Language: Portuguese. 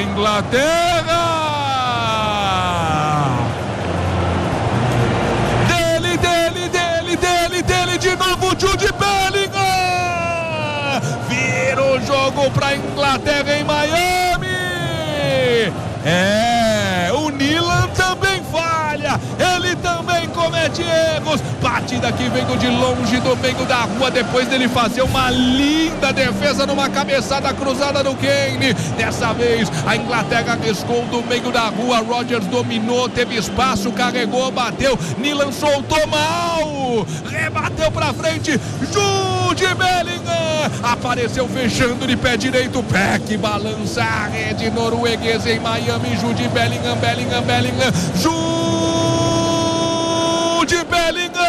Inglaterra. Dele de novo, Jude Bellingham. Vira o jogo para Inglaterra em Miami. O Nilan também falha, ele também comete erros. Batida que veio de longe do meio da rua, depois dele fazer uma linda defesa numa cabeçada cruzada do Kane. Dessa vez a Inglaterra arriscou do meio da rua, Rodgers dominou, teve espaço, carregou, bateu, Nilan soltou mal, rebateu pra frente, Jude Bellingham apareceu fechando de pé direito, pé que balança a rede norueguesa em Miami. Jude Bellingham, Jude Bellingham.